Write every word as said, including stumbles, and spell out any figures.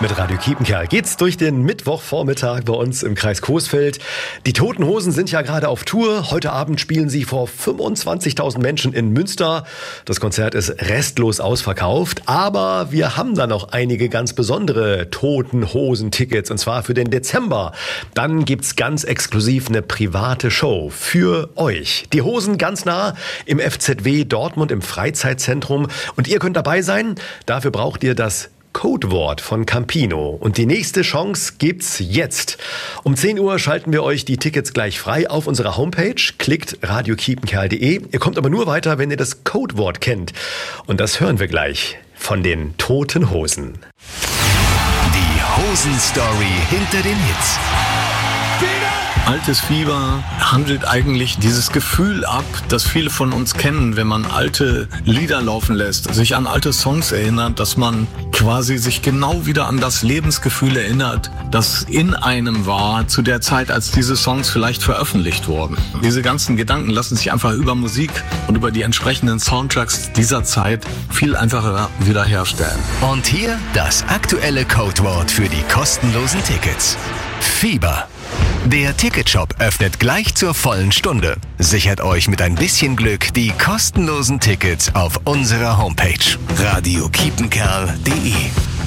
Mit Radio Kiepenkerl geht's durch den Mittwochvormittag bei uns im Kreis Coesfeld. Die Toten Hosen sind ja gerade auf Tour. Heute Abend spielen sie vor fünfundzwanzigtausend Menschen in Münster. Das Konzert ist restlos ausverkauft. Aber wir haben da noch einige ganz besondere Toten Hosen-Tickets. Und zwar für den Dezember. Dann gibt's ganz exklusiv eine private Show für euch. Die Hosen ganz nah im F Z W Dortmund im Freizeitzentrum. Und ihr könnt dabei sein. Dafür braucht ihr das Codewort von Campino. Und die nächste Chance gibt's jetzt. Um zehn Uhr schalten wir euch die Tickets gleich frei auf unserer Homepage. Klickt radio kiepenkerl punkt de. Ihr kommt aber nur weiter, wenn ihr das Codewort kennt. Und das hören wir gleich von den Toten Hosen. Die Hosen-Story hinter den Hits. Altes Fieber handelt eigentlich dieses Gefühl ab, das viele von uns kennen, wenn man alte Lieder laufen lässt, sich an alte Songs erinnert, dass man quasi sich genau wieder an das Lebensgefühl erinnert, das in einem war zu der Zeit, als diese Songs vielleicht veröffentlicht wurden. Diese ganzen Gedanken lassen sich einfach über Musik und über die entsprechenden Soundtracks dieser Zeit viel einfacher wiederherstellen. Und hier das aktuelle Codewort für die kostenlosen Tickets. Fieber. Der Ticketshop öffnet gleich zur vollen Stunde. Sichert euch mit ein bisschen Glück die kostenlosen Tickets auf unserer Homepage radio kiepenkerl punkt de.